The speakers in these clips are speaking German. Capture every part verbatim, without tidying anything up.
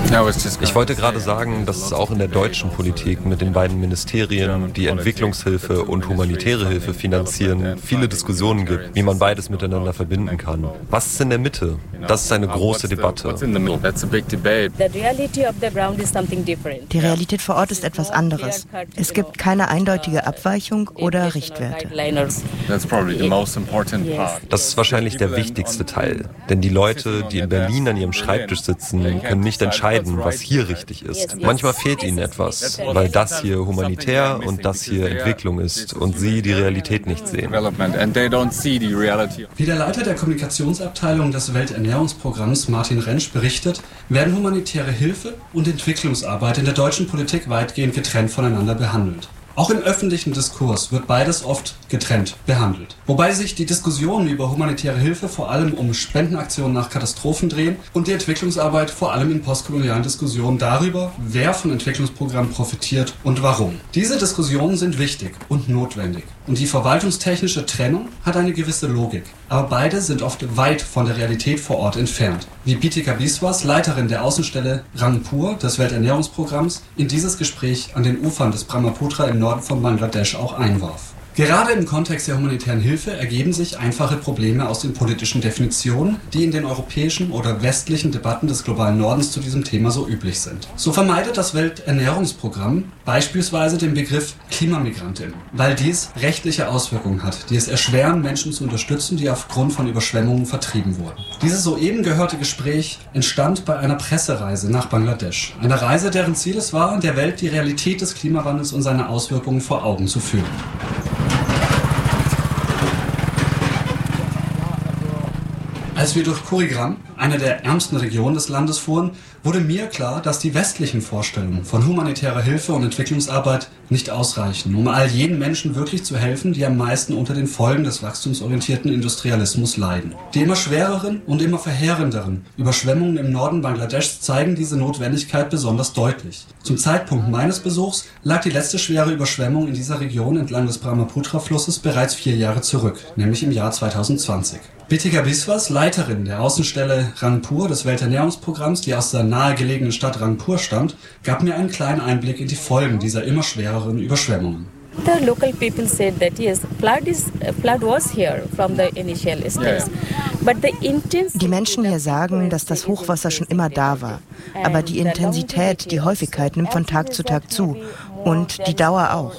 Ich wollte gerade sagen, dass es auch in der deutschen Politik mit den beiden Ministerien, die Entwicklungshilfe und humanitäre Hilfe finanzieren, viele Diskussionen gibt, wie man beides miteinander verbinden kann. Was ist in der Mitte? Das ist eine große Debatte. Die Realität vor Ort ist etwas anderes. Es gibt keine eindeutige Abweichung oder Richtwerte. Das ist wahrscheinlich der wichtigste Teil. Denn die Leute, die in Berlin an ihrem Schreibtisch sitzen, können nicht entscheiden, was hier richtig ist. Manchmal fehlt ihnen etwas, weil das hier humanitär und das hier Entwicklung ist und sie die Realität nicht sehen. Wie der Leiter der Kommunikationsabteilung des Welternährungsprogramms Martin Rentsch berichtet, werden humanitäre Hilfe und Entwicklungsarbeit in der deutschen Politik weitgehend getrennt voneinander behandelt. Auch im öffentlichen Diskurs wird beides oft getrennt behandelt. Wobei sich die Diskussionen über humanitäre Hilfe vor allem um Spendenaktionen nach Katastrophen drehen und die Entwicklungsarbeit vor allem in postkolonialen Diskussionen darüber, wer von Entwicklungsprogrammen profitiert und warum. Diese Diskussionen sind wichtig und notwendig. Und die verwaltungstechnische Trennung hat eine gewisse Logik. Aber beide sind oft weit von der Realität vor Ort entfernt. Wie Bitika Biswas, Leiterin der Außenstelle Rangpur des Welternährungsprogramms, in dieses Gespräch an den Ufern des Brahmaputra im Norden von Bangladesch auch einwarf. Gerade im Kontext der humanitären Hilfe ergeben sich einfache Probleme aus den politischen Definitionen, die in den europäischen oder westlichen Debatten des globalen Nordens zu diesem Thema so üblich sind. So vermeidet das Welternährungsprogramm beispielsweise den Begriff Klimamigrantin, weil dies rechtliche Auswirkungen hat, die es erschweren, Menschen zu unterstützen, die aufgrund von Überschwemmungen vertrieben wurden. Dieses soeben gehörte Gespräch entstand bei einer Pressereise nach Bangladesch. Eine Reise, deren Ziel es war, der Welt die Realität des Klimawandels und seine Auswirkungen vor Augen zu führen. Als wir durch Kurigram, eine der ärmsten Regionen des Landes, fuhren, wurde mir klar, dass die westlichen Vorstellungen von humanitärer Hilfe und Entwicklungsarbeit nicht ausreichen, um all jenen Menschen wirklich zu helfen, die am meisten unter den Folgen des wachstumsorientierten Industrialismus leiden. Die immer schwereren und immer verheerenderen Überschwemmungen im Norden Bangladeschs zeigen diese Notwendigkeit besonders deutlich. Zum Zeitpunkt meines Besuchs lag die letzte schwere Überschwemmung in dieser Region entlang des Brahmaputra-Flusses bereits vier Jahre zurück, nämlich im Jahr zweitausendzwanzig. Bitika Biswas, Leiterin der Außenstelle Rangpur des Welternährungsprogramms, die aus der nahegelegenen Stadt Rangpur stammt, gab mir einen kleinen Einblick in die Folgen dieser immer schwereren Überschwemmungen. The local people said that yes, flood is flood was here from the initial stage, but the intensity. Die Menschen hier sagen, dass das Hochwasser schon immer da war, aber die Intensität, die Häufigkeit nimmt von Tag zu Tag zu und die Dauer auch.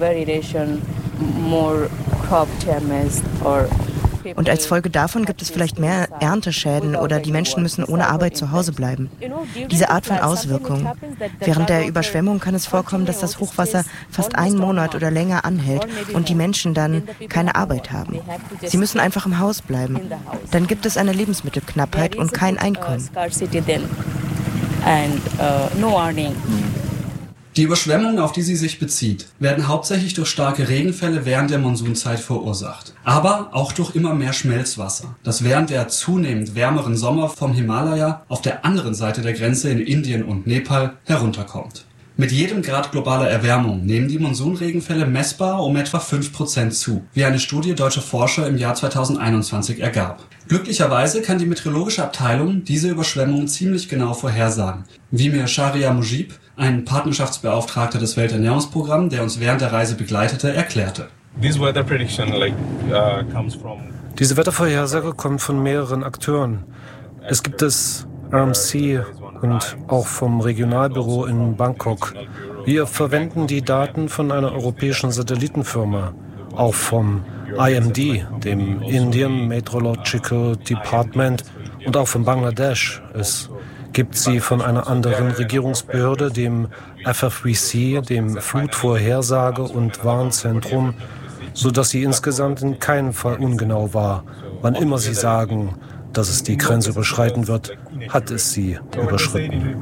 Und als Folge davon gibt es vielleicht mehr Ernteschäden oder die Menschen müssen ohne Arbeit zu Hause bleiben. Diese Art von Auswirkungen. Während der Überschwemmung kann es vorkommen, dass das Hochwasser fast einen Monat oder länger anhält und die Menschen dann keine Arbeit haben. Sie müssen einfach im Haus bleiben. Dann gibt es eine Lebensmittelknappheit und kein Einkommen. Die Überschwemmungen, auf die sie sich bezieht, werden hauptsächlich durch starke Regenfälle während der Monsunzeit verursacht. Aber auch durch immer mehr Schmelzwasser, das während der zunehmend wärmeren Sommer vom Himalaya auf der anderen Seite der Grenze in Indien und Nepal herunterkommt. Mit jedem Grad globaler Erwärmung nehmen die Monsunregenfälle messbar um etwa fünf Prozent zu, wie eine Studie deutscher Forscher im Jahr zweitausendeinundzwanzig ergab. Glücklicherweise kann die meteorologische Abteilung diese Überschwemmungen ziemlich genau vorhersagen, wie mir Sharia Mujib, ein Partnerschaftsbeauftragter des Welternährungsprogramms, der uns während der Reise begleitete, erklärte. Diese Wettervorhersage kommt von mehreren Akteuren. Es gibt das R M C und auch vom Regionalbüro in Bangkok. Wir verwenden die Daten von einer europäischen Satellitenfirma, auch vom I M D, dem Indian Meteorological Department, und auch von Bangladesch. Es gibt sie von einer anderen Regierungsbehörde, dem F F V C, dem Flutvorhersage- und Warnzentrum, sodass sie insgesamt in keinem Fall ungenau war. Wann immer sie sagen, dass es die Grenze überschreiten wird, hat es sie überschritten.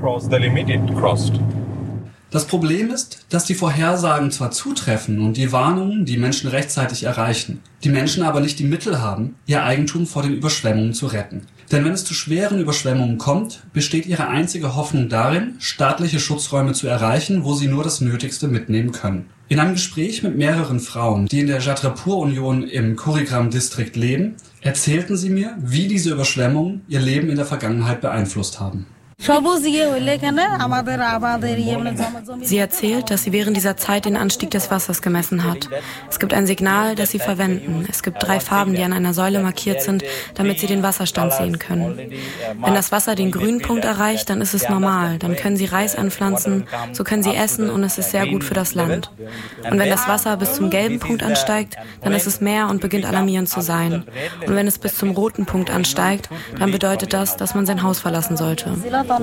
Das Problem ist, dass die Vorhersagen zwar zutreffen und die Warnungen die Menschen rechtzeitig erreichen, die Menschen aber nicht die Mittel haben, ihr Eigentum vor den Überschwemmungen zu retten. Denn wenn es zu schweren Überschwemmungen kommt, besteht ihre einzige Hoffnung darin, staatliche Schutzräume zu erreichen, wo sie nur das Nötigste mitnehmen können. In einem Gespräch mit mehreren Frauen, die in der Jadranpur-Union im Kurigram-Distrikt leben, erzählten sie mir, wie diese Überschwemmungen ihr Leben in der Vergangenheit beeinflusst haben. Sie erzählt, dass sie während dieser Zeit den Anstieg des Wassers gemessen hat. Es gibt ein Signal, das sie verwenden. Es gibt drei Farben, die an einer Säule markiert sind, damit sie den Wasserstand sehen können. Wenn das Wasser den grünen Punkt erreicht, dann ist es normal. Dann können sie Reis anpflanzen, so können sie essen und es ist sehr gut für das Land. Und wenn das Wasser bis zum gelben Punkt ansteigt, dann ist es mehr und beginnt alarmierend zu sein. Und wenn es bis zum roten Punkt ansteigt, dann bedeutet das, dass man sein Haus verlassen sollte.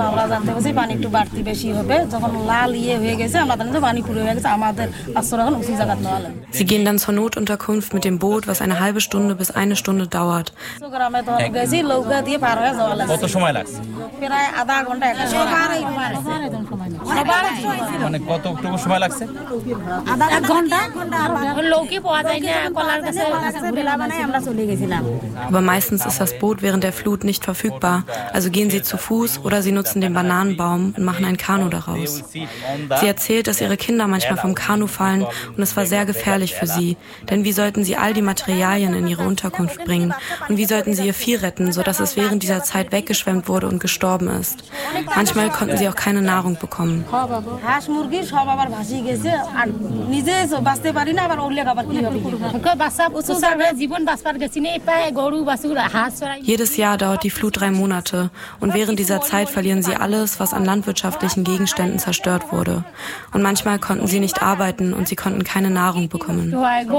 Sie gehen dann zur Notunterkunft mit dem Boot, was eine halbe Stunde bis eine Stunde dauert. Aber meistens ist das Boot während der Flut nicht verfügbar, also gehen sie zu Fuß oder sie nutzen den Bananenbaum und machen ein Kanu daraus. Sie erzählt, dass ihre Kinder manchmal vom Kanu fallen und es war sehr gefährlich für sie, denn wie sollten sie all die Materialien in ihre Unterkunft bringen und wie sollten sie ihr Vieh retten, sodass es während dieser Zeit weggeschwemmt wurde und gestorben ist. Manchmal konnten sie auch keine Nahrung bekommen. Jedes Jahr dauert die Flut drei Monate und während dieser Zeit verlieren sie alles, was an landwirtschaftlichen Gegenständen zerstört wurde. Und manchmal konnten sie nicht arbeiten und sie konnten keine Nahrung bekommen.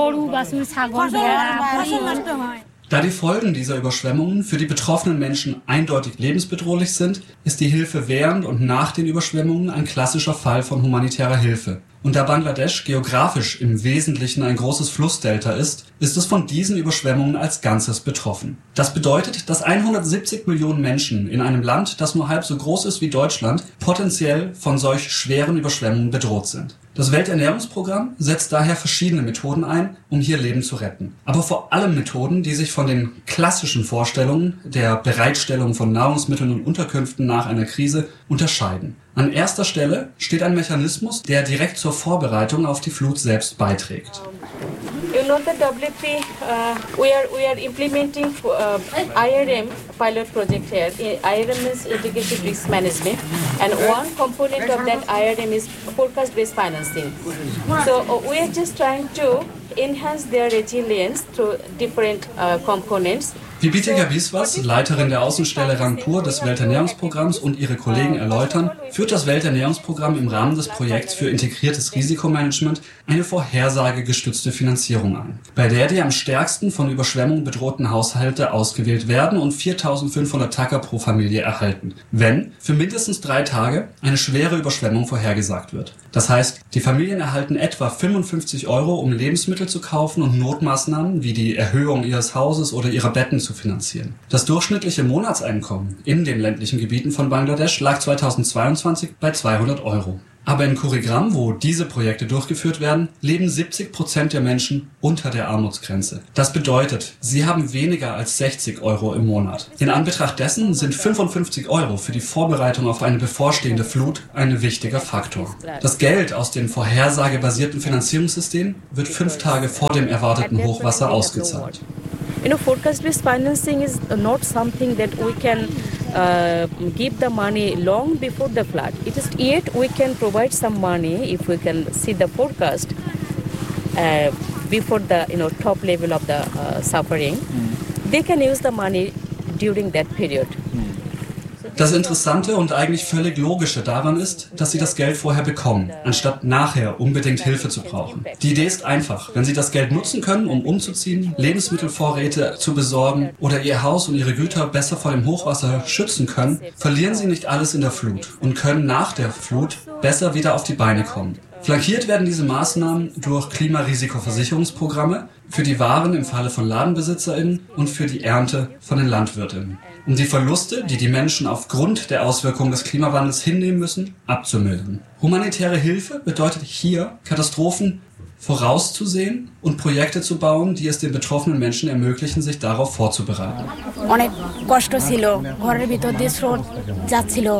Da die Folgen dieser Überschwemmungen für die betroffenen Menschen eindeutig lebensbedrohlich sind, ist die Hilfe während und nach den Überschwemmungen ein klassischer Fall von humanitärer Hilfe. Und da Bangladesch geografisch im Wesentlichen ein großes Flussdelta ist, ist es von diesen Überschwemmungen als Ganzes betroffen. Das bedeutet, dass hundertsiebzig Millionen Menschen in einem Land, das nur halb so groß ist wie Deutschland, potenziell von solch schweren Überschwemmungen bedroht sind. Das Welternährungsprogramm setzt daher verschiedene Methoden ein, um hier Leben zu retten. Aber vor allem Methoden, die sich von den klassischen Vorstellungen der Bereitstellung von Nahrungsmitteln und Unterkünften nach einer Krise unterscheiden. An erster Stelle steht ein Mechanismus, der direkt zur Vorbereitung auf die Flut selbst beiträgt. You know the W P, uh, we are we are implementing uh, I R M pilot project here. I R M is integrated risk management, and one component of that I R M is forecast-based financing. So uh, we are just trying to enhance their resilience through different uh, components. Wie Bitika Biswas, Leiterin der Außenstelle Rangpur des Welternährungsprogramms und ihre Kollegen erläutern, führt das Welternährungsprogramm im Rahmen des Projekts für integriertes Risikomanagement eine vorhersagegestützte Finanzierung an, bei der die am stärksten von Überschwemmungen bedrohten Haushalte ausgewählt werden und viertausendfünfhundert Taka pro Familie erhalten, wenn für mindestens drei Tage eine schwere Überschwemmung vorhergesagt wird. Das heißt, die Familien erhalten etwa fünfundfünfzig Euro, um Lebensmittel zu kaufen und Notmaßnahmen wie die Erhöhung ihres Hauses oder ihrer Betten zu finanzieren. Das durchschnittliche Monatseinkommen in den ländlichen Gebieten von Bangladesch lag zweitausendzweiundzwanzig bei zweihundert Euro. Aber in Kurigram, wo diese Projekte durchgeführt werden, leben siebzig Prozent der Menschen unter der Armutsgrenze. Das bedeutet, sie haben weniger als sechzig Euro im Monat. In Anbetracht dessen sind fünfundfünfzig Euro für die Vorbereitung auf eine bevorstehende Flut ein wichtiger Faktor. Das Geld aus dem vorhersagebasierten Finanzierungssystem wird fünf Tage vor dem erwarteten Hochwasser ausgezahlt. You know, forecast-based financing is not something that we can uh, give the money long before the flood. It is yet we can provide some money if we can see the forecast uh, before the you know top level of the uh, suffering. Mm. They can use the money during that period. Das Interessante und eigentlich völlig Logische daran ist, dass Sie das Geld vorher bekommen, anstatt nachher unbedingt Hilfe zu brauchen. Die Idee ist einfach. Wenn Sie das Geld nutzen können, um umzuziehen, Lebensmittelvorräte zu besorgen oder Ihr Haus und Ihre Güter besser vor dem Hochwasser schützen können, verlieren Sie nicht alles in der Flut und können nach der Flut besser wieder auf die Beine kommen. Flankiert werden diese Maßnahmen durch Klimarisikoversicherungsprogramme für die Waren im Falle von LadenbesitzerInnen und für die Ernte von den LandwirtInnen, um die Verluste, die die Menschen aufgrund der Auswirkungen des Klimawandels hinnehmen müssen, abzumildern. Humanitäre Hilfe bedeutet hier, Katastrophen vorauszusehen und Projekte zu bauen, die es den betroffenen Menschen ermöglichen, sich darauf vorzubereiten. অনেক কষ্ট ছিল, ঘরের ভিতর দিয়ে স্রোত যাচ্ছিল,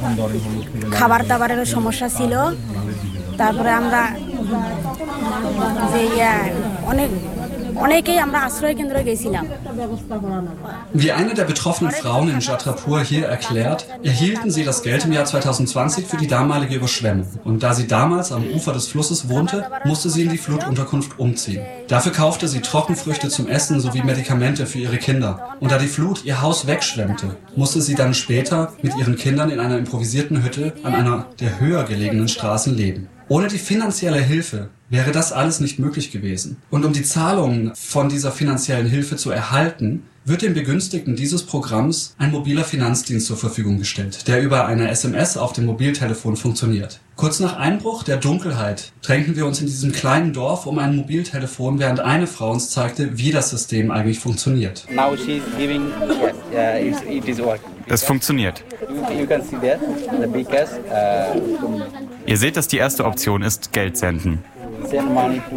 খাবার দাবারের সমস্যা ছিল, তারপরে আমরা যে অনেক Wie eine der betroffenen Frauen in Chhatrapur hier erklärt, erhielten sie das Geld im Jahr zweitausendzwanzig für die damalige Überschwemmung. Und da sie damals am Ufer des Flusses wohnte, musste sie in die Flutunterkunft umziehen. Dafür kaufte sie Trockenfrüchte zum Essen sowie Medikamente für ihre Kinder. Und da die Flut ihr Haus wegschwemmte, musste sie dann später mit ihren Kindern in einer improvisierten Hütte an einer der höher gelegenen Straßen leben. Ohne die finanzielle Hilfe wäre das alles nicht möglich gewesen. Und um die Zahlungen von dieser finanziellen Hilfe zu erhalten, wird den Begünstigten dieses Programms ein mobiler Finanzdienst zur Verfügung gestellt, der über eine S M S auf dem Mobiltelefon funktioniert. Kurz nach Einbruch der Dunkelheit drängten wir uns in diesem kleinen Dorf um ein Mobiltelefon, während eine Frau uns zeigte, wie das System eigentlich funktioniert. Now she's giving, yes, uh, it is working. Es funktioniert. You can see that, the because, uh, Ihr seht, dass die erste Option ist, Geld senden. send money to.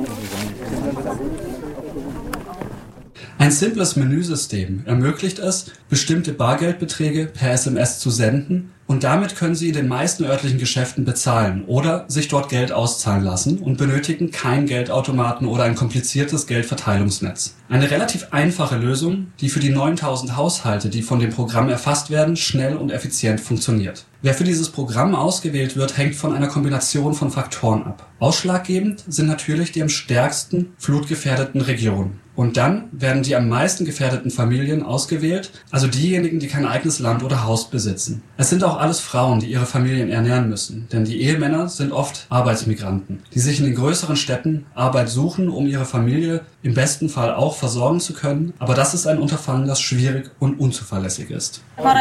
Ein simples Menüsystem ermöglicht es, bestimmte Bargeldbeträge per S M S zu senden und damit können Sie in den meisten örtlichen Geschäften bezahlen oder sich dort Geld auszahlen lassen und benötigen keinen Geldautomaten oder ein kompliziertes Geldverteilungsnetz. Eine relativ einfache Lösung, die für die neuntausend Haushalte, die von dem Programm erfasst werden, schnell und effizient funktioniert. Wer für dieses Programm ausgewählt wird, hängt von einer Kombination von Faktoren ab. Ausschlaggebend sind natürlich die am stärksten flutgefährdeten Regionen. Und dann werden die am meisten gefährdeten Familien ausgewählt, also diejenigen, die kein eigenes Land oder Haus besitzen. Es sind auch alles Frauen, die ihre Familien ernähren müssen, denn die Ehemänner sind oft Arbeitsmigranten, die sich in den größeren Städten Arbeit suchen, um ihre Familie im besten Fall auch versorgen zu können. Aber das ist ein Unterfangen, das schwierig und unzuverlässig ist.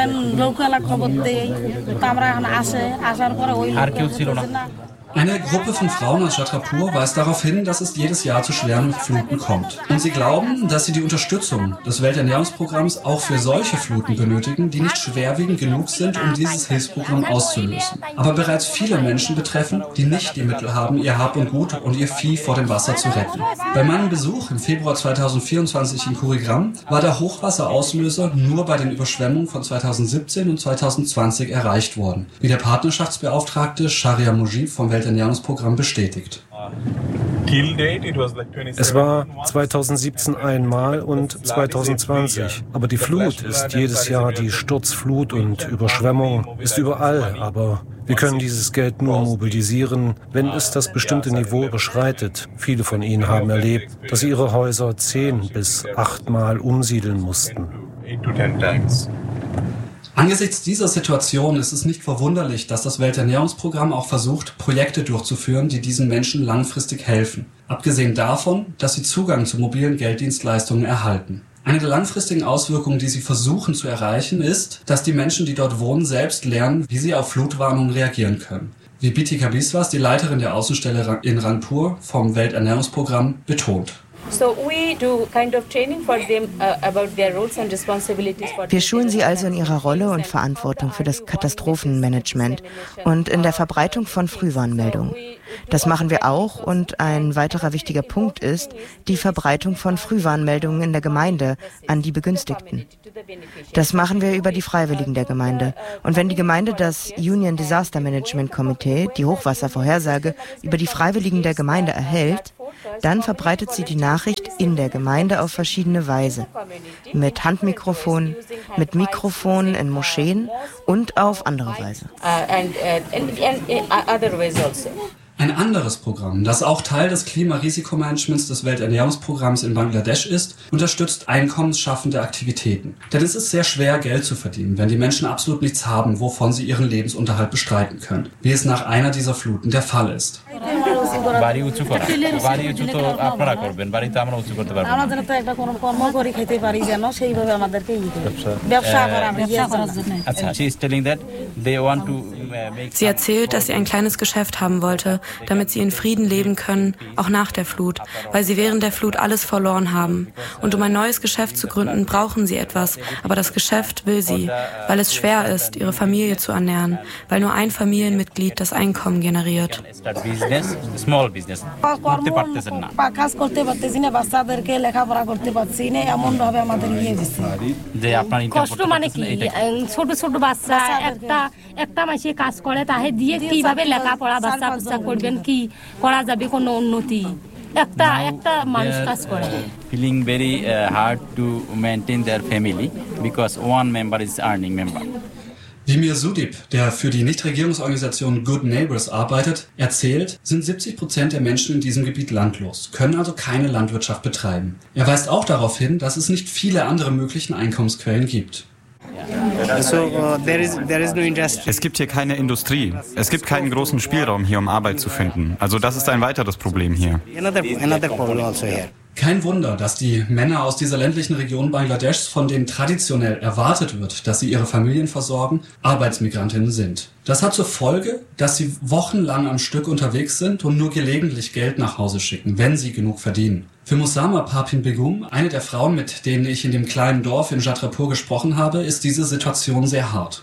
Eine Gruppe von Frauen aus Chhatrapur weist darauf hin, dass es jedes Jahr zu schweren Fluten kommt. Und sie glauben, dass sie die Unterstützung des Welternährungsprogramms auch für solche Fluten benötigen, die nicht schwerwiegend genug sind, um dieses Hilfsprogramm auszulösen. Aber bereits viele Menschen betreffen, die nicht die Mittel haben, ihr Hab und Gut und ihr Vieh vor dem Wasser zu retten. Bei meinem Besuch im Februar zweitausendvierundzwanzig in Kurigram war der Hochwasserauslöser nur bei den Überschwemmungen von zweitausendsiebzehn und zweitausendzwanzig erreicht worden, wie der Partnerschaftsbeauftragte Sharia Mujib vom Welternährungsprogramm bestätigt. Es war zweitausendsiebzehn einmal und zweitausendzwanzig. Aber die Flut ist jedes Jahr, die Sturzflut und Überschwemmung ist überall. Aber wir können dieses Geld nur mobilisieren, wenn es das bestimmte Niveau überschreitet. Viele von ihnen haben erlebt, dass sie ihre Häuser zehn bis achtmal umsiedeln mussten. Angesichts dieser Situation ist es nicht verwunderlich, dass das Welternährungsprogramm auch versucht, Projekte durchzuführen, die diesen Menschen langfristig helfen. Abgesehen davon, dass sie Zugang zu mobilen Gelddienstleistungen erhalten. Eine der langfristigen Auswirkungen, die sie versuchen zu erreichen, ist, dass die Menschen, die dort wohnen, selbst lernen, wie sie auf Flutwarnungen reagieren können. Wie Bitika Biswas, die Leiterin der Außenstelle in Rangpur vom Welternährungsprogramm, betont. Wir schulen sie also in ihrer Rolle und Verantwortung für das Katastrophenmanagement und in der Verbreitung von Frühwarnmeldungen. Das machen wir auch und ein weiterer wichtiger Punkt ist die Verbreitung von Frühwarnmeldungen in der Gemeinde an die Begünstigten. Das machen wir über die Freiwilligen der Gemeinde. Und wenn die Gemeinde das Union Disaster Management Committee, die Hochwasservorhersage, über die Freiwilligen der Gemeinde erhält, dann verbreitet sie die Nachricht in der Gemeinde auf verschiedene Weise. Mit Handmikrofonen, mit Mikrofonen in Moscheen und auf andere Weise. Ein anderes Programm, das auch Teil des Klimarisikomanagements des Welternährungsprogramms in Bangladesch ist, unterstützt einkommensschaffende Aktivitäten. Denn es ist sehr schwer, Geld zu verdienen, wenn die Menschen absolut nichts haben, wovon sie ihren Lebensunterhalt bestreiten können, wie es nach einer dieser Fluten der Fall ist. Sie erzählt, dass sie ein kleines Geschäft haben wollte, damit sie in Frieden leben können, auch nach der Flut, weil sie während der Flut alles verloren haben. Und um ein neues Geschäft zu gründen, brauchen sie etwas, aber das Geschäft will sie, weil es schwer ist, ihre Familie zu ernähren, weil nur ein Familienmitglied das Einkommen generiert. কষ্ট মানে কি ছোট ছোট বাচ্চা একটা একটা মাসে কাজ করে তাহে দিয়ে কিভাবে লেখাপড়া বাচ্চা বাচ্চা করবেন কি করা যাবে কোনো উন্নতি feeling very uh, hard to maintain their family because one member is earning member. Vimir Sudip, der für die Nichtregierungsorganisation Good Neighbors arbeitet, erzählt, sind siebzig Prozent der Menschen in diesem Gebiet landlos, können also keine Landwirtschaft betreiben. Er weist auch darauf hin, dass es nicht viele andere mögliche Einkommensquellen gibt. Es gibt hier keine Industrie. Es gibt keinen großen Spielraum hier, um Arbeit zu finden. Also das ist ein weiteres Problem hier. Kein Wunder, dass die Männer aus dieser ländlichen Region Bangladeschs, von denen traditionell erwartet wird, dass sie ihre Familien versorgen, Arbeitsmigrantinnen sind. Das hat zur Folge, dass sie wochenlang am Stück unterwegs sind und nur gelegentlich Geld nach Hause schicken, wenn sie genug verdienen. Für Musama Papin Begum, eine der Frauen, mit denen ich in dem kleinen Dorf in Chhatrapur gesprochen habe, ist diese Situation sehr hart.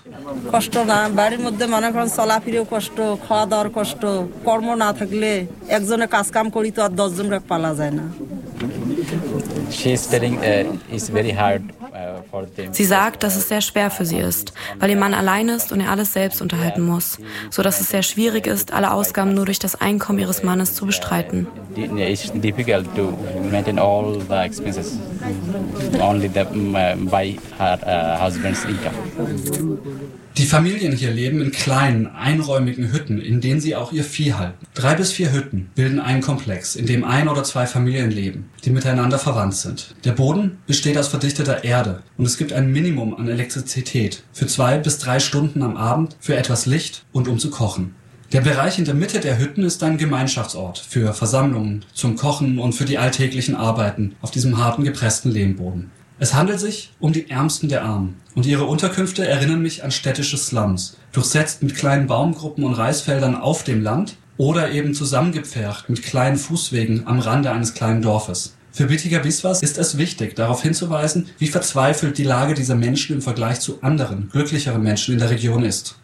Sie sagt, dass es sehr schwer für sie ist, weil ihr Mann allein ist und er alles selbst unterhalten muss, so dass es sehr schwierig ist, alle Ausgaben nur durch das Einkommen ihres Mannes zu bestreiten. It's difficult to maintain all the expenses only the, by her uh, husband's income. Die Familien hier leben in kleinen, einräumigen Hütten, in denen sie auch ihr Vieh halten. Drei bis vier Hütten bilden einen Komplex, in dem ein oder zwei Familien leben, die miteinander verwandt sind. Der Boden besteht aus verdichteter Erde und es gibt ein Minimum an Elektrizität für zwei bis drei Stunden am Abend für etwas Licht und um zu kochen. Der Bereich in der Mitte der Hütten ist ein Gemeinschaftsort für Versammlungen, zum Kochen und für die alltäglichen Arbeiten auf diesem harten, gepressten Lehmboden. Es handelt sich um die Ärmsten der Armen und ihre Unterkünfte erinnern mich an städtische Slums, durchsetzt mit kleinen Baumgruppen und Reisfeldern auf dem Land oder eben zusammengepfercht mit kleinen Fußwegen am Rande eines kleinen Dorfes. Für Bitika Biswas ist es wichtig, darauf hinzuweisen, wie verzweifelt die Lage dieser Menschen im Vergleich zu anderen, glücklicheren Menschen in der Region ist.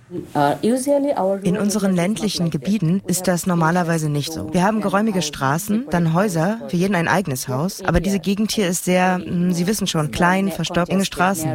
In unseren ländlichen Gebieten ist das normalerweise nicht so. Wir haben geräumige Straßen, dann Häuser, für jeden ein eigenes Haus. Aber diese Gegend hier ist sehr, Sie wissen schon, klein, verstaubt, enge Straßen.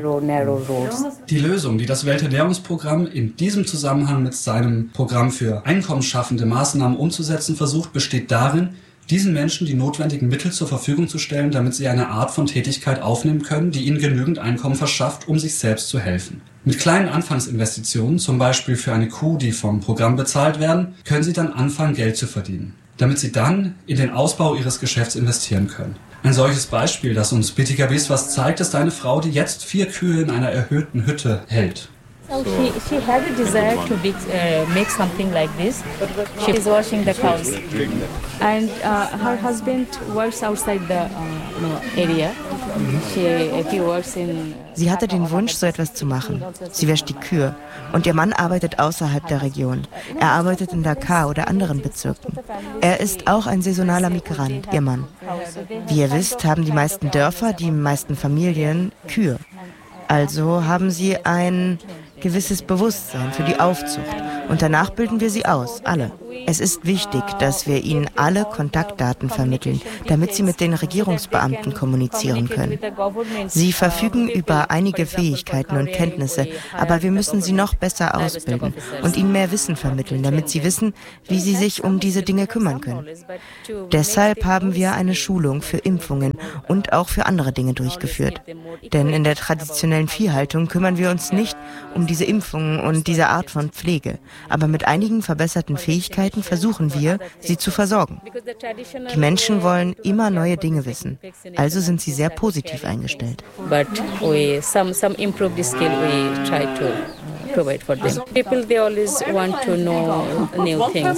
Die Lösung, die das Welternährungsprogramm in diesem Zusammenhang mit seinem Programm für einkommensschaffende Maßnahmen umzusetzen versucht, besteht darin, diesen Menschen die notwendigen Mittel zur Verfügung zu stellen, damit sie eine Art von Tätigkeit aufnehmen können, die ihnen genügend Einkommen verschafft, um sich selbst zu helfen. Mit kleinen Anfangsinvestitionen, zum Beispiel für eine Kuh, die vom Programm bezahlt werden, können sie dann anfangen, Geld zu verdienen, damit sie dann in den Ausbau ihres Geschäfts investieren können. Ein solches Beispiel, das uns Bitika Biswas zeigt, ist eine Frau, die jetzt vier Kühe in einer erhöhten Hütte hält. So she, she had a desire to be, uh, make something like this. She is washing the cows, and uh, her husband works outside the uh, area. She, he works in. Sie hatte den Wunsch, so etwas zu machen. Sie wäscht die Kühe und ihr Mann arbeitet außerhalb der Region. Er arbeitet in Dhaka oder anderen Bezirken. Er ist auch ein saisonaler Migrant, ihr Mann. Wie ihr wisst, haben die meisten Dörfer, die meisten Familien Kühe. Also haben sie ein gewisses Bewusstsein für die Aufzucht und danach bilden wir sie aus, alle. Es ist wichtig, dass wir ihnen alle Kontaktdaten vermitteln, damit sie mit den Regierungsbeamten kommunizieren können. Sie verfügen über einige Fähigkeiten und Kenntnisse, aber wir müssen sie noch besser ausbilden und ihnen mehr Wissen vermitteln, damit sie wissen, wie sie sich um diese Dinge kümmern können. Deshalb haben wir eine Schulung für Impfungen und auch für andere Dinge durchgeführt. Denn in der traditionellen Viehhaltung kümmern wir uns nicht um diese Impfungen und diese Art von Pflege, aber mit einigen verbesserten Fähigkeiten versuchen wir, sie zu versorgen. Die Menschen wollen immer neue Dinge wissen, also sind sie sehr positiv eingestellt. But we some some improved skill we try to provide for them. People they always want to know new things,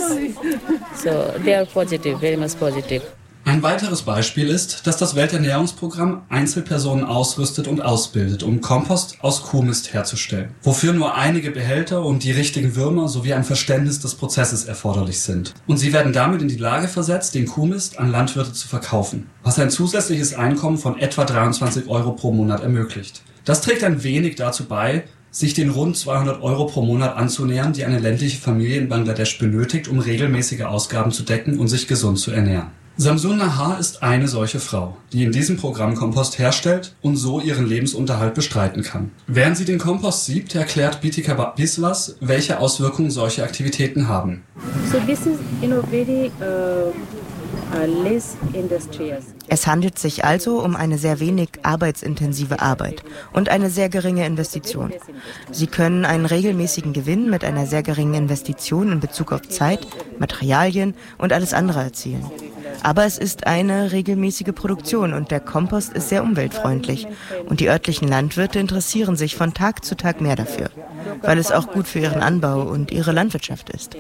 so they are positive, very much positive. Ein weiteres Beispiel ist, dass das Welternährungsprogramm Einzelpersonen ausrüstet und ausbildet, um Kompost aus Kuhmist herzustellen, wofür nur einige Behälter und die richtigen Würmer sowie ein Verständnis des Prozesses erforderlich sind. Und sie werden damit in die Lage versetzt, den Kuhmist an Landwirte zu verkaufen, was ein zusätzliches Einkommen von etwa dreiundzwanzig Euro pro Monat ermöglicht. Das trägt ein wenig dazu bei, sich den rund zweihundert Euro pro Monat anzunähern, die eine ländliche Familie in Bangladesch benötigt, um regelmäßige Ausgaben zu decken und sich gesund zu ernähren. Samsun Nahar ist eine solche Frau, die in diesem Programm Kompost herstellt und so ihren Lebensunterhalt bestreiten kann. Während sie den Kompost siebt, erklärt Bitika Biswas, welche Auswirkungen solche Aktivitäten haben. So this is, you know, very uh, Es handelt sich also um eine sehr wenig arbeitsintensive Arbeit und eine sehr geringe Investition. Sie können einen regelmäßigen Gewinn mit einer sehr geringen Investition in Bezug auf Zeit, Materialien und alles andere erzielen. Aber es ist eine regelmäßige Produktion und der Kompost ist sehr umweltfreundlich. Und die örtlichen Landwirte interessieren sich von Tag zu Tag mehr dafür, weil es auch gut für ihren Anbau und ihre Landwirtschaft ist.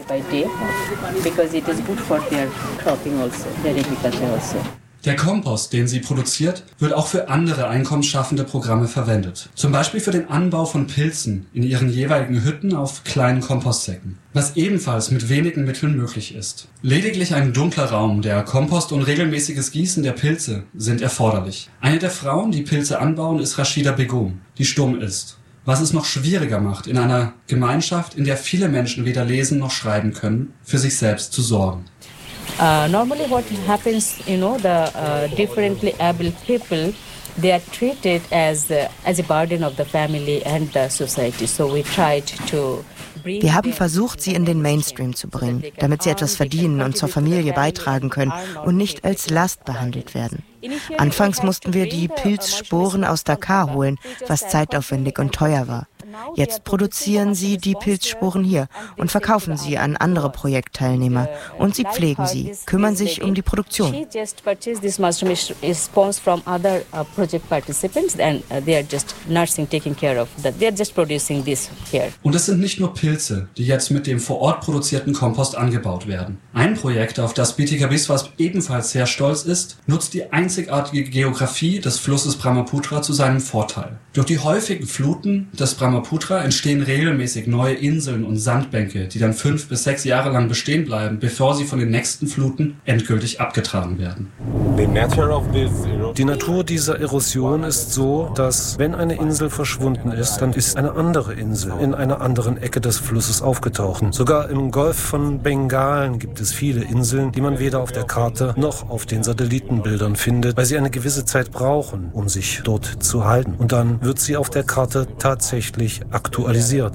Der Kompost, den sie produziert, wird auch für andere einkommensschaffende Programme verwendet. Zum Beispiel für den Anbau von Pilzen in ihren jeweiligen Hütten auf kleinen Kompostsäcken, was ebenfalls mit wenigen Mitteln möglich ist. Lediglich ein dunkler Raum, der Kompost und regelmäßiges Gießen der Pilze sind erforderlich. Eine der Frauen, die Pilze anbauen, ist Rashida Begum, die stumm ist. Was es noch schwieriger macht, in einer Gemeinschaft, in der viele Menschen weder lesen noch schreiben können, für sich selbst zu sorgen. Uh, normally what happens, you know, the uh, differently able people, they are treated as, uh, as a burden of the family and the society. So we tried to Wir haben versucht, sie in den Mainstream zu bringen, damit sie etwas verdienen und zur Familie beitragen können und nicht als Last behandelt werden. Anfangs mussten wir die Pilzsporen aus Dakar holen, was zeitaufwendig und teuer war. Jetzt produzieren sie die Pilzsporen hier und verkaufen sie an andere Projektteilnehmer. Und sie pflegen sie, kümmern sich um die Produktion. Und es sind nicht nur Pilze, die jetzt mit dem vor Ort produzierten Kompost angebaut werden. Ein Projekt, auf das Bhutika Biswas ebenfalls sehr stolz ist, nutzt die einzigartige Geografie des Flusses Brahmaputra zu seinem Vorteil. Durch die häufigen Fluten des Brahmaputra entstehen regelmäßig neue Inseln und Sandbänke, die dann fünf bis sechs Jahre lang bestehen bleiben, bevor sie von den nächsten Fluten endgültig abgetragen werden. Die Natur dieser Erosion ist so, dass wenn eine Insel verschwunden ist, dann ist eine andere Insel in einer anderen Ecke des Flusses aufgetaucht. Sogar im Golf von Bengalen gibt es viele Inseln, die man weder auf der Karte noch auf den Satellitenbildern findet, weil sie eine gewisse Zeit brauchen, um sich dort zu halten. Und dann wird sie auf der Karte tatsächlich aktualisiert.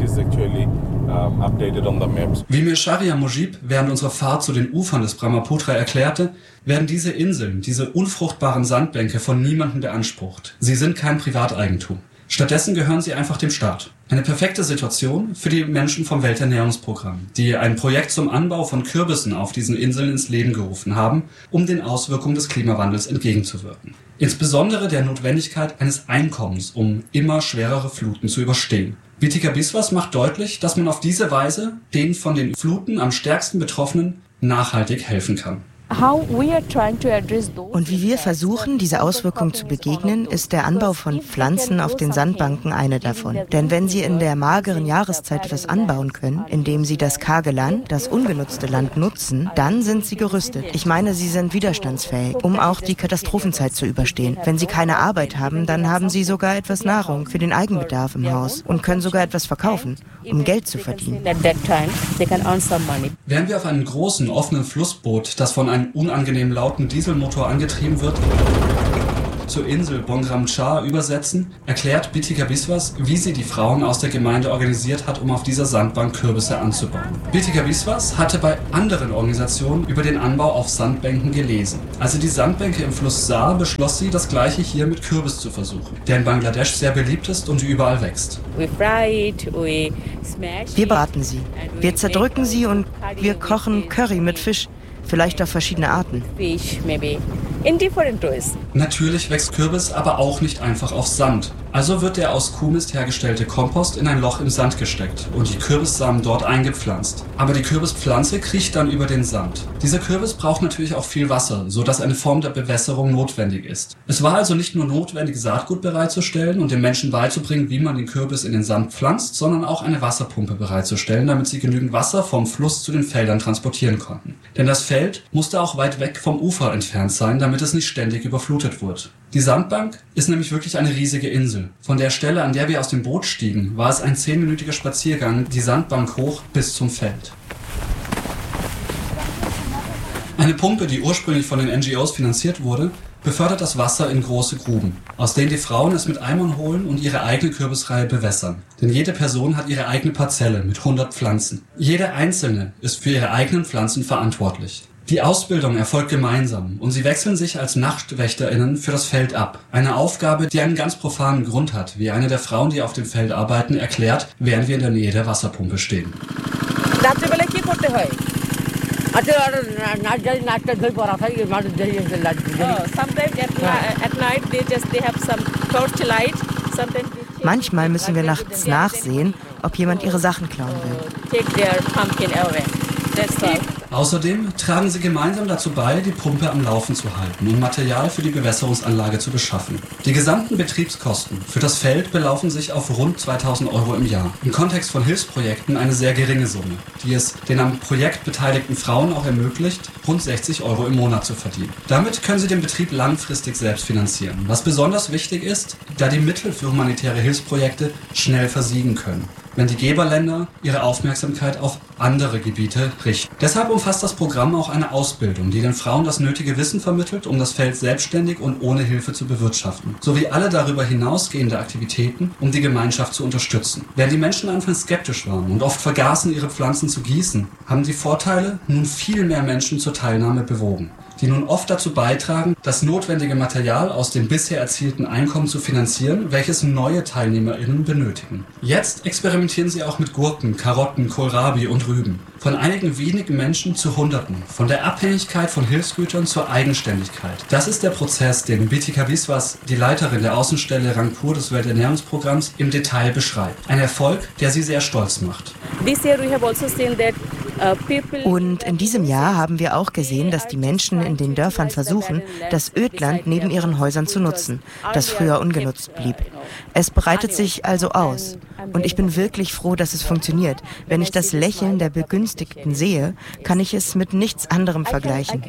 Wie mir Sharia Mujib während unserer Fahrt zu den Ufern des Brahmaputra erklärte, werden diese Inseln, diese unfruchtbaren Sandbänke von niemandem beansprucht. Sie sind kein Privateigentum. Stattdessen gehören sie einfach dem Staat. Eine perfekte Situation für die Menschen vom Welternährungsprogramm, die ein Projekt zum Anbau von Kürbissen auf diesen Inseln ins Leben gerufen haben, um den Auswirkungen des Klimawandels entgegenzuwirken. Insbesondere der Notwendigkeit eines Einkommens, um immer schwerere Fluten zu überstehen. Bhutika Biswas macht deutlich, dass man auf diese Weise den von den Fluten am stärksten Betroffenen nachhaltig helfen kann. Und wie wir versuchen, diese Auswirkungen zu begegnen, ist der Anbau von Pflanzen auf den Sandbanken eine davon. Denn wenn Sie in der mageren Jahreszeit etwas anbauen können, indem Sie das karge Land, das ungenutzte Land nutzen, dann sind Sie gerüstet. Ich meine, Sie sind widerstandsfähig, um auch die Katastrophenzeit zu überstehen. Wenn Sie keine Arbeit haben, dann haben Sie sogar etwas Nahrung für den Eigenbedarf im Haus und können sogar etwas verkaufen, um Geld zu verdienen. Während wir auf einem großen, offenen Flussboot, das von einem unangenehm lauten Dieselmotor angetrieben wird, zur Insel Bongram Char übersetzen, erklärt Bhutika Biswas, wie sie die Frauen aus der Gemeinde organisiert hat, um auf dieser Sandbank Kürbisse anzubauen. Bhutika Biswas hatte bei anderen Organisationen über den Anbau auf Sandbänken gelesen. Als sie die Sandbänke im Fluss sah, beschloss sie, das Gleiche hier mit Kürbis zu versuchen, der in Bangladesch sehr beliebt ist und überall wächst. Wir braten sie, wir zerdrücken sie und wir kochen Curry mit Fisch. Vielleicht auf verschiedene Arten. Natürlich wächst Kürbis aber auch nicht einfach auf Sand. Also wird der aus Kuhmist hergestellte Kompost in ein Loch im Sand gesteckt und die Kürbissamen dort eingepflanzt. Aber die Kürbispflanze kriecht dann über den Sand. Dieser Kürbis braucht natürlich auch viel Wasser, sodass eine Form der Bewässerung notwendig ist. Es war also nicht nur notwendig, Saatgut bereitzustellen und den Menschen beizubringen, wie man den Kürbis in den Sand pflanzt, sondern auch eine Wasserpumpe bereitzustellen, damit sie genügend Wasser vom Fluss zu den Feldern transportieren konnten. Denn das Feld musste auch weit weg vom Ufer entfernt sein, damit es nicht ständig überflutet wurde. Die Sandbank ist nämlich wirklich eine riesige Insel. Von der Stelle, an der wir aus dem Boot stiegen, war es ein zehnminütiger Spaziergang die Sandbank hoch bis zum Feld. Eine Pumpe, die ursprünglich von den N G Os finanziert wurde, befördert das Wasser in große Gruben, aus denen die Frauen es mit Eimern holen und ihre eigene Kürbisreihe bewässern. Denn jede Person hat ihre eigene Parzelle mit hundert Pflanzen. Jede einzelne ist für ihre eigenen Pflanzen verantwortlich. Die Ausbildung erfolgt gemeinsam und sie wechseln sich als NachtwächterInnen für das Feld ab. Eine Aufgabe, die einen ganz profanen Grund hat, wie eine der Frauen, die auf dem Feld arbeiten, erklärt, während wir in der Nähe der Wasserpumpe stehen. Oh, at night they just they have some torchlight. Manchmal müssen wir nachts nachsehen, ob jemand ihre Sachen klauen will. Take their pumpkin away. That's all. Außerdem tragen sie gemeinsam dazu bei, die Pumpe am Laufen zu halten und Material für die Bewässerungsanlage zu beschaffen. Die gesamten Betriebskosten für das Feld belaufen sich auf rund zweitausend Euro im Jahr. Im Kontext von Hilfsprojekten eine sehr geringe Summe, die es den am Projekt beteiligten Frauen auch ermöglicht, rund sechzig Euro im Monat zu verdienen. Damit können sie den Betrieb langfristig selbst finanzieren, was besonders wichtig ist, da die Mittel für humanitäre Hilfsprojekte schnell versiegen können, wenn die Geberländer ihre Aufmerksamkeit auf andere Gebiete richten. Deshalb umfasst das Programm auch eine Ausbildung, die den Frauen das nötige Wissen vermittelt, um das Feld selbstständig und ohne Hilfe zu bewirtschaften, sowie alle darüber hinausgehende Aktivitäten, um die Gemeinschaft zu unterstützen. Während die Menschen anfangs skeptisch waren und oft vergaßen, ihre Pflanzen zu gießen, haben die Vorteile nun viel mehr Menschen zur Teilnahme bewogen, die nun oft dazu beitragen, das notwendige Material aus dem bisher erzielten Einkommen zu finanzieren, welches neue TeilnehmerInnen benötigen. Jetzt experimentieren sie auch mit Gurken, Karotten, Kohlrabi und Rüben. Von einigen wenigen Menschen zu Hunderten. Von der Abhängigkeit von Hilfsgütern zur Eigenständigkeit. Das ist der Prozess, den Bitika Biswas, die Leiterin der Außenstelle Rangpur des Welternährungsprogramms, im Detail beschreibt. Ein Erfolg, der sie sehr stolz macht. Und in diesem Jahr haben wir auch gesehen, dass die Menschen in den Dörfern versuchen, das Ödland neben ihren Häusern zu nutzen, das früher ungenutzt blieb. Es breitet sich also aus. Und ich bin wirklich froh, dass es funktioniert. Wenn ich das Lächeln der Begünstigten sehe, kann ich es mit nichts anderem vergleichen.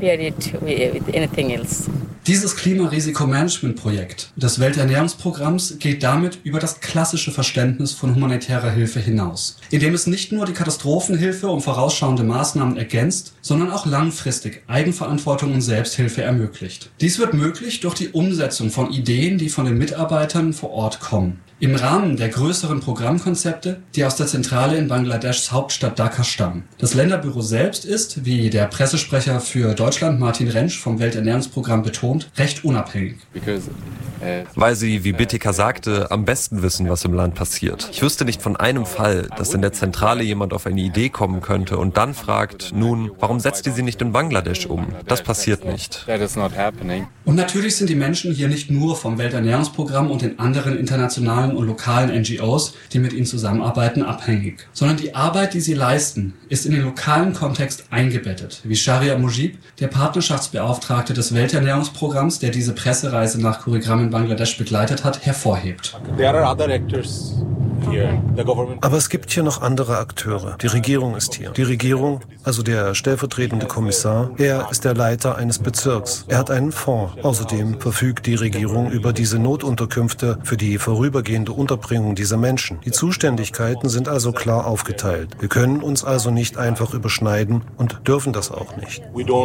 Dieses Klimarisikomanagement-Projekt des Welternährungsprogramms geht damit über das klassische Verständnis von humanitärer Hilfe hinaus, indem es nicht nur die Katastrophenhilfe und vorausschauende Maßnahmen ergänzt, sondern auch langfristig Eigenverantwortung und Selbsthilfe ermöglicht. Dies wird möglich durch die Umsetzung von Ideen, die von den Mitarbeitern vor Ort kommen. Im Rahmen der größeren Programmkonzepte, die aus der Zentrale in Bangladeschs Hauptstadt Dhaka stammen. Das Länderbüro selbst ist, wie der Pressesprecher für Deutschland Martin Rentsch vom Welternährungsprogramm betont, recht unabhängig. Weil sie, wie Bitika sagte, am besten wissen, was im Land passiert. Ich wüsste nicht von einem Fall, dass in der Zentrale jemand auf eine Idee kommen könnte und dann fragt, nun, warum setzt ihr sie nicht in Bangladesch um? Das passiert nicht. Und natürlich sind die Menschen hier nicht nur vom Welternährungsprogramm und den anderen internationalen und lokalen N G Os, die mit ihnen zusammenarbeiten, abhängig. Sondern die Arbeit, die sie leisten, ist in den lokalen Kontext eingebettet, wie Sharia Mujib, der Partnerschaftsbeauftragte des Welternährungsprogramms, der diese Pressereise nach Kurigram in Bangladesch begleitet hat, hervorhebt. Aber es gibt hier noch andere Akteure. Die Regierung ist hier. Die Regierung, also der stellvertretende Kommissar, er ist der Leiter eines Bezirks. Er hat einen Fonds. Außerdem verfügt die Regierung über diese Notunterkünfte für die vorübergehende Unterbringung dieser Menschen. Die Zuständigkeiten sind also klar aufgeteilt. Wir können uns also nicht einfach überschneiden und dürfen das auch nicht.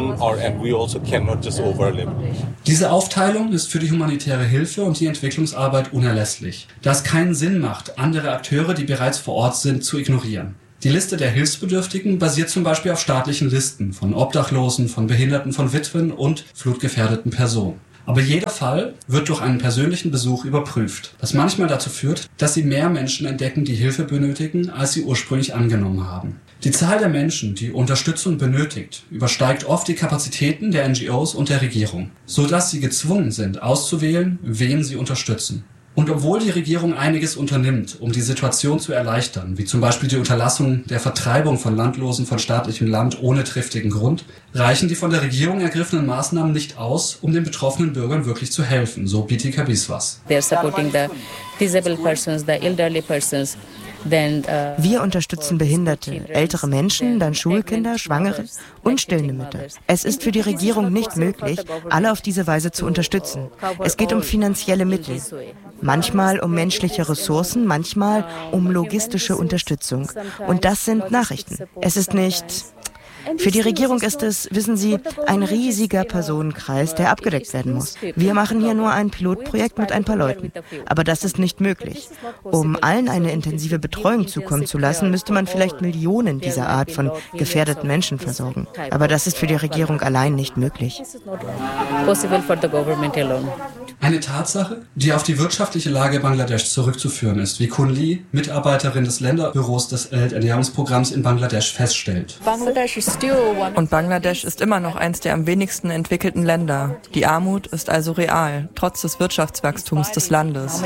Diese Aufteilung ist für die humanitäre Hilfe und die Entwicklungsarbeit unerlässlich, da es keinen Sinn macht, andere Akteure, die bereits vor Ort sind, zu ignorieren. Die Liste der Hilfsbedürftigen basiert zum Beispiel auf staatlichen Listen von Obdachlosen, von Behinderten, von Witwen und flutgefährdeten Personen. Aber jeder Fall wird durch einen persönlichen Besuch überprüft, was manchmal dazu führt, dass sie mehr Menschen entdecken, die Hilfe benötigen, als sie ursprünglich angenommen haben. Die Zahl der Menschen, die Unterstützung benötigt, übersteigt oft die Kapazitäten der N G Os und der Regierung, sodass sie gezwungen sind, auszuwählen, wen sie unterstützen. Und obwohl die Regierung einiges unternimmt, um die Situation zu erleichtern, wie zum Beispiel die Unterlassung der Vertreibung von Landlosen von staatlichem Land ohne triftigen Grund, reichen die von der Regierung ergriffenen Maßnahmen nicht aus, um den betroffenen Bürgern wirklich zu helfen, so Bitika Biswas. They are supporting the disabled persons, the elderly persons. Wir unterstützen Behinderte, ältere Menschen, dann Schulkinder, Schwangere und stillende Mütter. Es ist für die Regierung nicht möglich, alle auf diese Weise zu unterstützen. Es geht um finanzielle Mittel, manchmal um menschliche Ressourcen, manchmal um logistische Unterstützung. Und das sind Nachrichten. Es ist nicht... Für die Regierung ist es, wissen Sie, ein riesiger Personenkreis, der abgedeckt werden muss. Wir machen hier nur ein Pilotprojekt mit ein paar Leuten. Aber das ist nicht möglich. Um allen eine intensive Betreuung zukommen zu lassen, müsste man vielleicht Millionen dieser Art von gefährdeten Menschen versorgen. Aber das ist für die Regierung allein nicht möglich. Eine Tatsache, die auf die wirtschaftliche Lage Bangladeschs zurückzuführen ist, wie Kun Lee, Mitarbeiterin des Länderbüros des Welternährungsprogramms in Bangladesch, feststellt. Und Bangladesch ist immer noch eins der am wenigsten entwickelten Länder. Die Armut ist also real, trotz des Wirtschaftswachstums des Landes.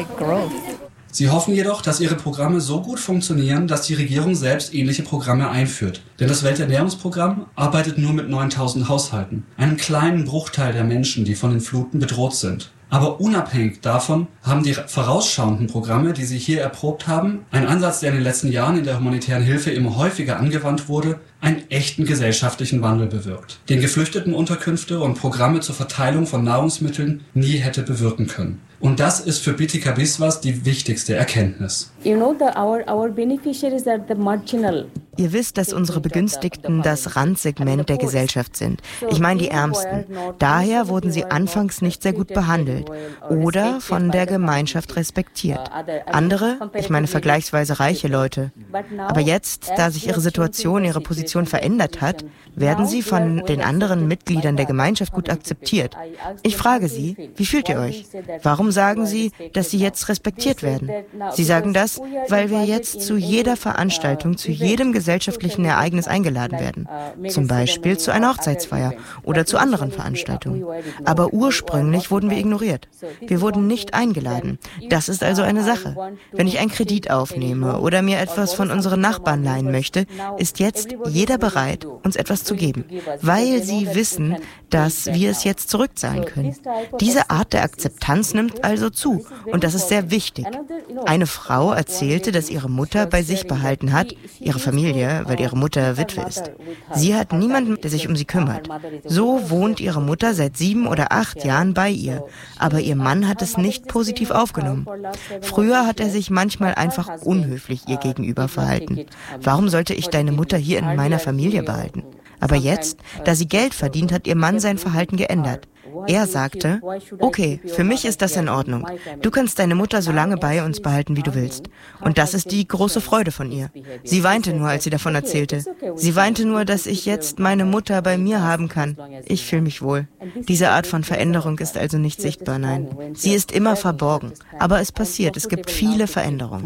Sie hoffen jedoch, dass ihre Programme so gut funktionieren, dass die Regierung selbst ähnliche Programme einführt. Denn das Welternährungsprogramm arbeitet nur mit neuntausend Haushalten, einem kleinen Bruchteil der Menschen, die von den Fluten bedroht sind. Aber unabhängig davon haben die vorausschauenden Programme, die sie hier erprobt haben, ein Ansatz, der in den letzten Jahren in der humanitären Hilfe immer häufiger angewandt wurde, einen echten gesellschaftlichen Wandel bewirkt, den Geflüchtetenunterkünfte und Programme zur Verteilung von Nahrungsmitteln nie hätte bewirken können. Und das ist für Bitika Biswas die wichtigste Erkenntnis. You know, the, our, our beneficiaries are the marginal. Ihr wisst, dass unsere Begünstigten das Randsegment der Gesellschaft sind. Ich meine die Ärmsten. Daher wurden sie anfangs nicht sehr gut behandelt oder von der Gemeinschaft respektiert. Andere, ich meine vergleichsweise reiche Leute. Aber jetzt, da sich ihre Situation, ihre Position verändert hat, werden sie von den anderen Mitgliedern der Gemeinschaft gut akzeptiert. Ich frage Sie, wie fühlt ihr euch? Warum sagen Sie, dass Sie jetzt respektiert werden? Sie sagen das, weil wir jetzt zu jeder Veranstaltung, zu jedem gesellschaftlichen Ereignis eingeladen werden. Zum Beispiel zu einer Hochzeitsfeier oder zu anderen Veranstaltungen. Aber ursprünglich wurden wir ignoriert. Wir wurden nicht eingeladen. Das ist also eine Sache. Wenn ich einen Kredit aufnehme oder mir etwas von unseren Nachbarn leihen möchte, ist jetzt jeder bereit, uns etwas zu geben, weil sie wissen, dass wir es jetzt zurückzahlen können. Diese Art der Akzeptanz nimmt also zu und das ist sehr wichtig. Eine Frau erzählte, dass ihre Mutter bei sich behalten hat, ihre Familie, weil ihre Mutter Witwe ist. Sie hat niemanden, der sich um sie kümmert. So wohnt ihre Mutter seit sieben oder acht Jahren bei ihr, aber ihr Mann hat es nicht positiv aufgenommen. Früher hat er sich manchmal einfach unhöflich ihr gegenüber verhalten. Warum sollte ich deine Mutter hier in meiner Familie behalten? Aber jetzt, da sie Geld verdient, hat ihr Mann sein Verhalten geändert. Er sagte, okay, für mich ist das in Ordnung. Du kannst deine Mutter so lange bei uns behalten, wie du willst. Und das ist die große Freude von ihr. Sie weinte nur, als sie davon erzählte. Sie weinte nur, dass ich jetzt meine Mutter bei mir haben kann. Ich fühle mich wohl. Diese Art von Veränderung ist also nicht sichtbar, nein. Sie ist immer verborgen. Aber es passiert, es gibt viele Veränderungen.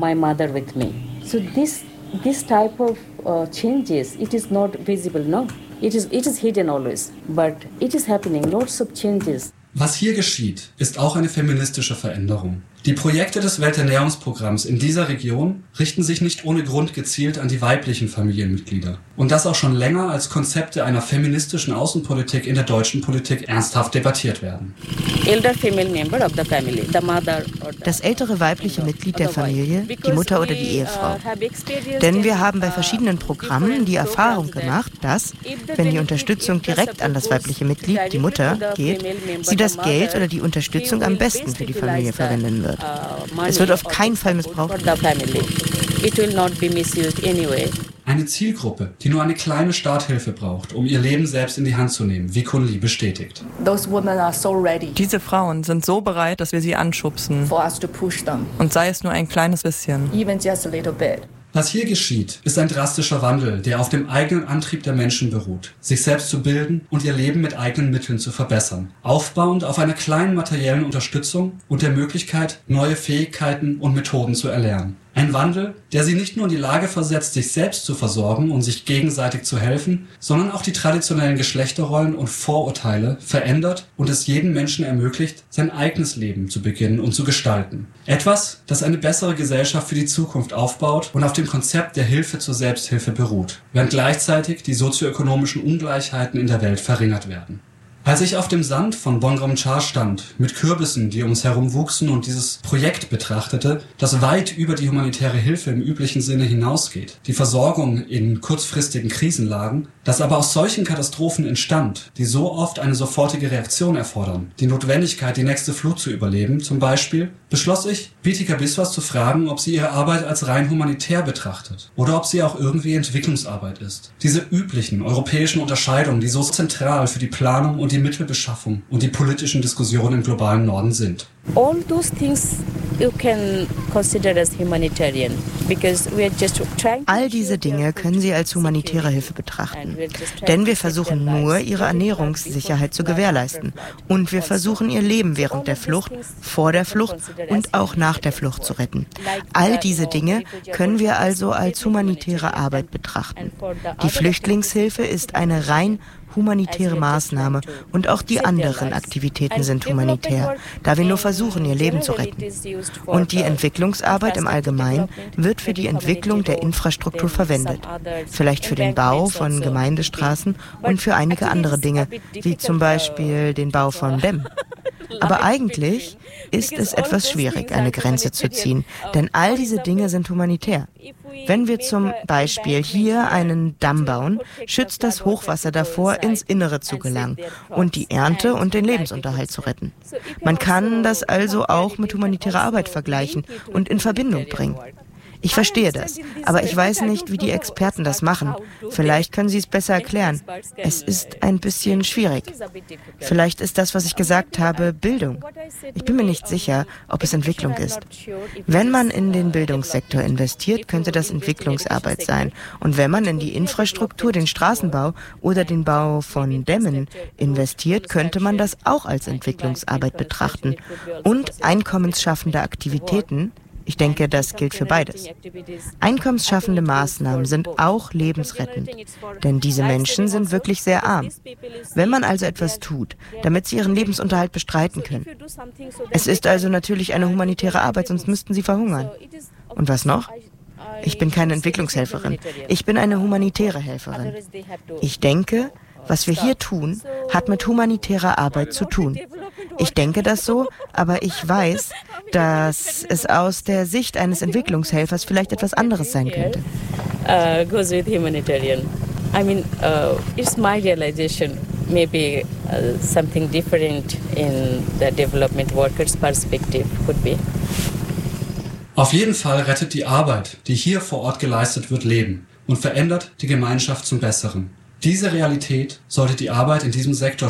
This type of uh, changes, it is not visible, no. It is, it is hidden always, but it is happening, lots of changes. Was hier geschieht, ist auch eine feministische Veränderung. Die Projekte des Welternährungsprogramms in dieser Region richten sich nicht ohne Grund gezielt an die weiblichen Familienmitglieder. Und das auch schon länger als Konzepte einer feministischen Außenpolitik in der deutschen Politik ernsthaft debattiert werden. Das ältere weibliche Mitglied der Familie, die Mutter oder die Ehefrau. Denn wir haben bei verschiedenen Programmen die Erfahrung gemacht, dass, wenn die Unterstützung direkt an das weibliche Mitglied, die Mutter, geht, sie das Geld oder die Unterstützung am besten für die Familie verwenden wird. Es wird auf keinen Fall missbraucht. Eine Zielgruppe, die nur eine kleine Starthilfe braucht, um ihr Leben selbst in die Hand zu nehmen, wie Kun Lee bestätigt. Diese Frauen sind so bereit, dass wir sie anschubsen. Und sei es nur ein kleines bisschen. Was hier geschieht, ist ein drastischer Wandel, der auf dem eigenen Antrieb der Menschen beruht, sich selbst zu bilden und ihr Leben mit eigenen Mitteln zu verbessern, aufbauend auf einer kleinen materiellen Unterstützung und der Möglichkeit, neue Fähigkeiten und Methoden zu erlernen. Ein Wandel, der sie nicht nur in die Lage versetzt, sich selbst zu versorgen und sich gegenseitig zu helfen, sondern auch die traditionellen Geschlechterrollen und Vorurteile verändert und es jedem Menschen ermöglicht, sein eigenes Leben zu beginnen und zu gestalten. Etwas, das eine bessere Gesellschaft für die Zukunft aufbaut und auf dem Konzept der Hilfe zur Selbsthilfe beruht, während gleichzeitig die sozioökonomischen Ungleichheiten in der Welt verringert werden. Als ich auf dem Sand von Bongrom-Char stand, mit Kürbissen, die um uns herum wuchsen und dieses Projekt betrachtete, das weit über die humanitäre Hilfe im üblichen Sinne hinausgeht, die Versorgung in kurzfristigen Krisenlagen, das aber aus solchen Katastrophen entstand, die so oft eine sofortige Reaktion erfordern, die Notwendigkeit, die nächste Flut zu überleben, zum Beispiel, beschloss ich, Bitika Biswas zu fragen, ob sie ihre Arbeit als rein humanitär betrachtet oder ob sie auch irgendwie Entwicklungsarbeit ist. Diese üblichen europäischen Unterscheidungen, die so zentral für die Planung und die Mittelbeschaffung und die politischen Diskussionen im globalen Norden sind. All those things you can consider as humanitarian, because we are just trying. All diese Dinge können Sie als humanitäre Hilfe betrachten, denn wir versuchen nur, ihre Ernährungssicherheit zu gewährleisten und wir versuchen, ihr Leben während der Flucht, vor der Flucht und auch nach der Flucht zu retten. All diese Dinge können wir also als humanitäre Arbeit betrachten. Die Flüchtlingshilfe ist eine rein humanitäre Maßnahme und auch die anderen Aktivitäten sind humanitär, da wir nur versuchen, ihr Leben zu retten. Und die Entwicklungsarbeit im Allgemeinen wird für die Entwicklung der Infrastruktur verwendet, vielleicht für den Bau von Gemeindestraßen und für einige andere Dinge, wie zum Beispiel den Bau von Dämmen. Aber eigentlich ist es etwas schwierig, eine Grenze zu ziehen, denn all diese Dinge sind humanitär. Wenn wir zum Beispiel hier einen Damm bauen, schützt das Hochwasser davor, ins Innere zu gelangen und die Ernte und den Lebensunterhalt zu retten. Man kann das also auch mit humanitärer Arbeit vergleichen und in Verbindung bringen. Ich verstehe das, aber ich weiß nicht, wie die Experten das machen. Vielleicht können Sie es besser erklären. Es ist ein bisschen schwierig. Vielleicht ist das, was ich gesagt habe, Bildung. Ich bin mir nicht sicher, ob es Entwicklung ist. Wenn man in den Bildungssektor investiert, könnte das Entwicklungsarbeit sein. Und wenn man in die Infrastruktur, den Straßenbau oder den Bau von Dämmen investiert, könnte man das auch als Entwicklungsarbeit betrachten. Und einkommensschaffende Aktivitäten. Ich denke, das gilt für beides. Einkommensschaffende Maßnahmen sind auch lebensrettend, denn diese Menschen sind wirklich sehr arm. Wenn man also etwas tut, damit sie ihren Lebensunterhalt bestreiten können. Es ist also natürlich eine humanitäre Arbeit, sonst müssten sie verhungern. Und was noch? Ich bin keine Entwicklungshelferin. Ich bin eine humanitäre Helferin. Ich denke, was wir hier tun, hat mit humanitärer Arbeit zu tun. Ich denke das so, aber ich weiß, dass es aus der Sicht eines Entwicklungshelfers vielleicht etwas anderes sein könnte. Uh, goes with humanitarian. I mean, uh, it's my realization. Maybe uh, something different in the development workers' perspective could be. Auf jeden Fall rettet die Arbeit, die hier vor Ort geleistet wird, Leben und verändert die Gemeinschaft zum Besseren. Diese Realität sollte die Arbeit in diesem Sektor